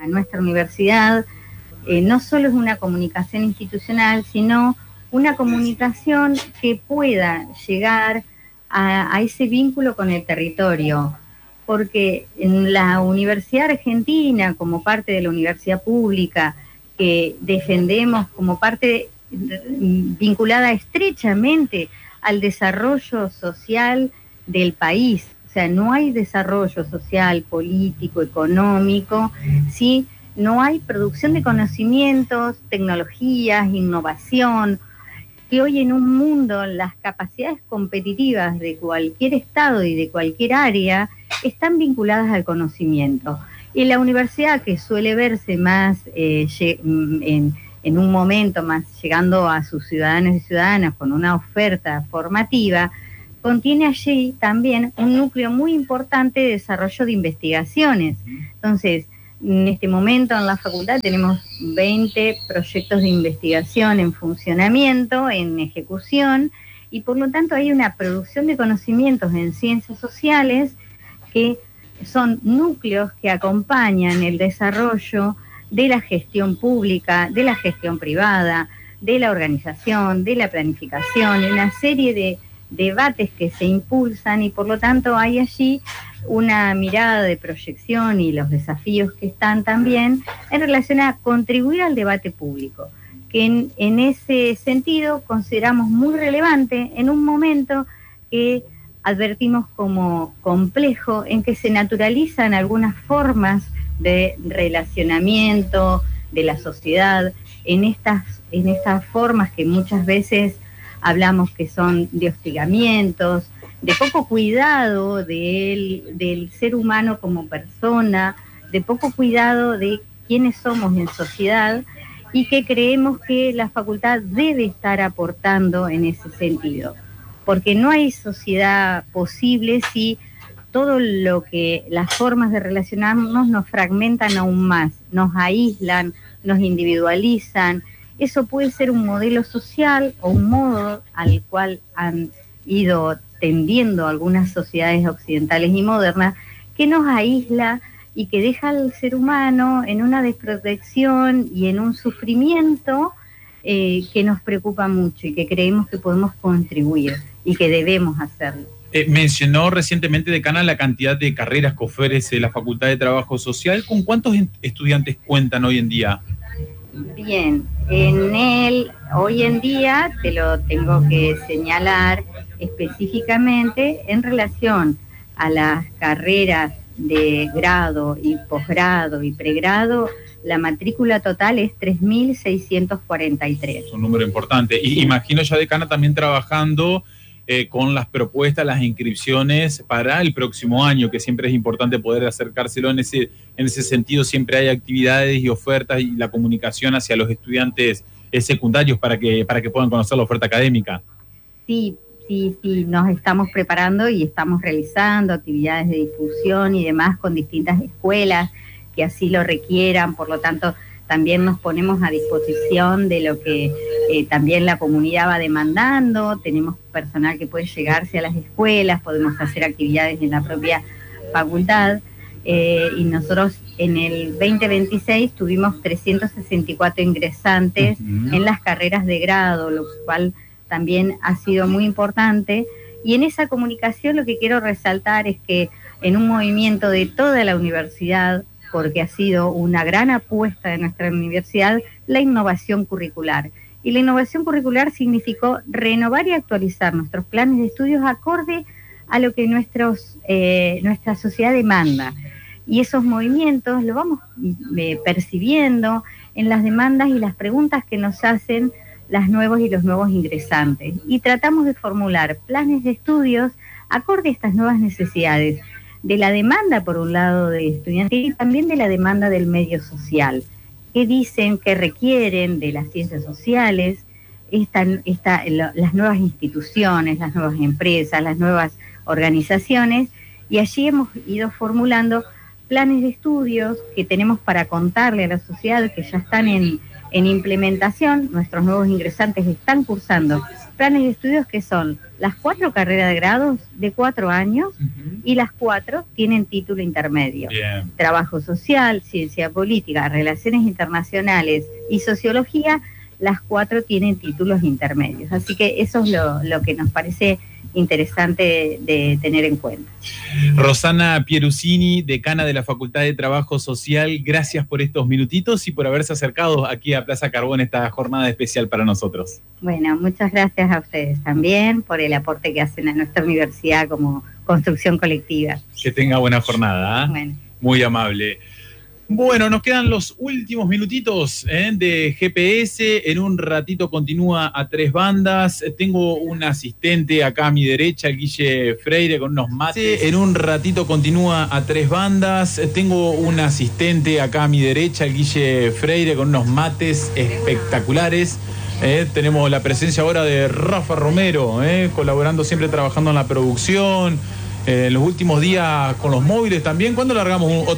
nuestra universidad no solo es una comunicación institucional, sino una comunicación que pueda llegar a ese vínculo con el territorio, porque en la Universidad Argentina, como parte de la universidad pública, que defendemos como parte vinculada estrechamente al desarrollo social del país, o sea, no hay desarrollo social, político, económico, si no hay producción de conocimientos, tecnologías, innovación, que hoy en un mundo las capacidades competitivas de cualquier estado y de cualquier área están vinculadas al conocimiento. Y la universidad, que suele verse más en un momento más llegando a sus ciudadanos y ciudadanas con una oferta formativa, contiene allí también un núcleo muy importante de desarrollo de investigaciones. Entonces, en este momento en la facultad tenemos 20 proyectos de investigación en funcionamiento, en ejecución, y por lo tanto hay una producción de conocimientos en ciencias sociales que son núcleos que acompañan el desarrollo de la gestión pública, de la gestión privada, de la organización, de la planificación, una serie de debates que se impulsan, y por lo tanto hay allí una mirada de proyección y los desafíos que están también en relación a contribuir al debate público, que en ese sentido consideramos muy relevante en un momento que advertimos como complejo, en que se naturalizan algunas formas de relacionamiento de la sociedad, en estas formas que muchas veces hablamos que son de hostigamientos, de poco cuidado del ser humano como persona, de poco cuidado de quiénes somos en sociedad, y que creemos que la facultad debe estar aportando en ese sentido, porque no hay sociedad posible si todo lo que las formas de relacionarnos nos fragmentan aún más, nos aíslan, nos individualizan. Eso puede ser un modelo social o un modo al cual han ido tendiendo algunas sociedades occidentales y modernas, que nos aísla y que deja al ser humano en una desprotección y en un sufrimiento que nos preocupa mucho y que creemos que podemos contribuir y que debemos hacerlo. Mencionó recientemente, decana, la cantidad de carreras que ofrece la Facultad de Trabajo Social. ¿Con cuántos estudiantes cuentan hoy en día? Bien, hoy en día te lo tengo que señalar específicamente en relación a las carreras de grado y posgrado y pregrado. La matrícula total es 3.643. Es un número importante. Y imagino ya, decana, también trabajando con las propuestas, las inscripciones para el próximo año, que siempre es importante poder acercárselo en ese sentido. Siempre hay actividades y ofertas y la comunicación hacia los estudiantes secundarios para que puedan conocer la oferta académica. Sí, nos estamos preparando y estamos realizando actividades de difusión y demás con distintas escuelas que así lo requieran. Por lo tanto, también nos ponemos a disposición de lo que también la comunidad va demandando. Tenemos personal que puede llegarse a las escuelas, podemos hacer actividades en la propia facultad, y nosotros en el 2026 tuvimos 364 ingresantes en las carreras de grado, lo cual también ha sido muy importante. Y en esa comunicación lo que quiero resaltar es que en un movimiento de toda la universidad, porque ha sido una gran apuesta de nuestra universidad, la innovación curricular. Y la innovación curricular significó renovar y actualizar nuestros planes de estudios acorde a lo que nuestra sociedad demanda. Y esos movimientos lo vamos percibiendo en las demandas y las preguntas que nos hacen las nuevos y los nuevos ingresantes. Y tratamos de formular planes de estudios acorde a estas nuevas necesidades, de la demanda, por un lado, de estudiantes y también de la demanda del medio social, que dicen que requieren de las ciencias sociales, las nuevas instituciones, las nuevas empresas, las nuevas organizaciones, y allí hemos ido formulando planes de estudios que tenemos para contarle a la sociedad, que ya están en implementación. Nuestros nuevos ingresantes están cursando planes de estudios que son las 4 carreras de grados de 4 años y las 4 tienen título intermedio. Bien. Trabajo social, ciencia política, relaciones internacionales y sociología, las 4 tienen títulos intermedios. Así que eso es lo que nos parece interesante de tener en cuenta. Rosana Pierusini, decana de la Facultad de Trabajo Social, gracias por estos minutitos y por haberse acercado aquí a Plaza Carbón esta jornada especial para nosotros. Bueno, muchas gracias a ustedes también por el aporte que hacen a nuestra universidad como construcción colectiva. Que tenga buena jornada, ¿eh? Bueno. Muy amable. Bueno, nos quedan los últimos minutitos de GPS. En un ratito continúa A Tres Bandas. Tengo un asistente acá a mi derecha, el Guille Freire, con unos mates. En un ratito continúa A Tres Bandas. Tengo un asistente acá a mi derecha, el Guille Freire, con unos mates espectaculares. Tenemos la presencia ahora de Rafa Romero, colaborando siempre, trabajando en la producción. En los últimos días con los móviles también. ¿Cuándo largamos otro?